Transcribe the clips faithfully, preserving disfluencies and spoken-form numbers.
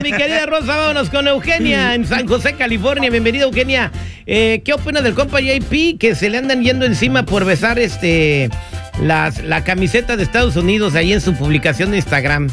Mi querida Rosa, vámonos con Eugenia en San José, California. Bienvenida, Eugenia. Eh, ¿Qué opinas del compa J P que se le andan yendo encima por besar este las, la camiseta de Estados Unidos ahí en su publicación de Instagram?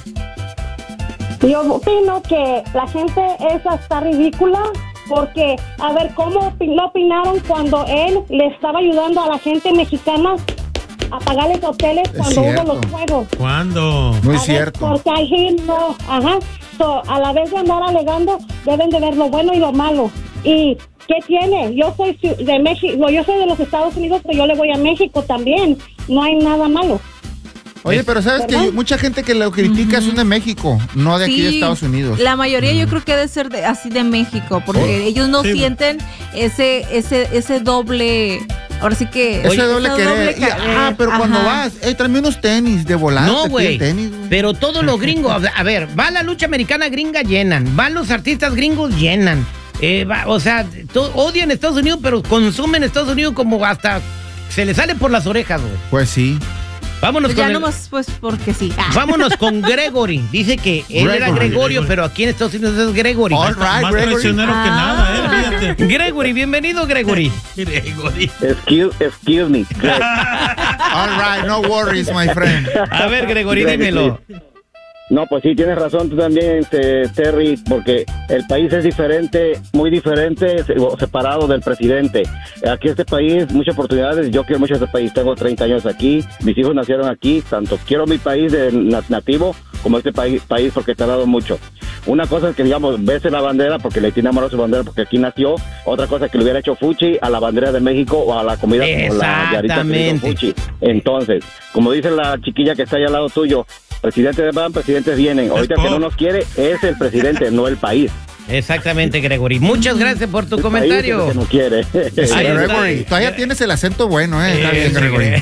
Yo opino que la gente esa está ridícula porque, a ver, ¿cómo no opinaron cuando él le estaba ayudando a la gente mexicana a pagarles hoteles cuando hubo los juegos? ¿Cuándo? Muy a cierto. Ver, porque ahí no, ajá. So, a la vez de andar alegando, deben de ver lo bueno y lo malo. ¿Y qué tiene? Yo soy de México, yo soy de los Estados Unidos, pero yo le voy a México también. No hay nada malo. Oye, pero sabes ¿verdad? Que mucha gente que lo critica uh-huh. son de México, no de sí, aquí de Estados Unidos. La mayoría uh-huh. yo creo que debe ser de, así de México, porque oh. ellos no sí. sienten ese, ese, ese doble... Ahora sí que... Ese doble querer. Ah, pero ajá. cuando vas, hey, tráeme unos tenis de volante. No, güey. Pero todos los gringos, a ver, va la lucha americana gringa, llenan. Van los artistas gringos, llenan. Eh, va, o sea, to, odian Estados Unidos, pero consumen Estados Unidos como hasta... Se les sale por las orejas, güey. Pues sí. Vámonos pues con ya el... nomás, pues, porque sí. Vámonos con Gregory. Dice que él Gregory, era Gregorio, Gregory. Pero aquí en Estados Unidos es Gregory. All right, más traicionero ah. que nada, eh, fíjate. Gregory, bienvenido, Gregory. Gregory. Excuse, excuse me. All right, no worries, my friend. A ver, Gregory, dímelo. No, pues sí, tienes razón tú también, este, Terry, porque el país es diferente, muy diferente, separado del presidente. Aquí este país, muchas oportunidades, yo quiero mucho este país, tengo treinta años aquí, mis hijos nacieron aquí, tanto quiero mi país de nativo como este país, país porque te ha dado mucho. Una cosa es que, digamos, bese la bandera porque le tiene amor a su bandera porque aquí nació, otra cosa es que le hubiera hecho fuchi a la bandera de México o a la comida como la yarita que hizo fuchi. Entonces, como dice la chiquilla que está ahí al lado tuyo, presidentes van, presidentes vienen. Ahorita que no nos quiere es el presidente, no el país. Exactamente, Gregory. Muchas gracias por tu el comentario. País es el que no quiere. Sí, Gregory, todavía tienes el acento bueno, ¿eh? Está bien, Gregory.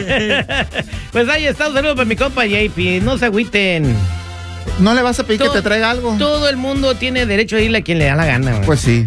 Pues ahí está, un saludo para mi compa J P. No se agüiten. ¿No le vas a pedir todo, que te traiga algo? Todo el mundo tiene derecho a irle a quien le da la gana, güey. Pues sí.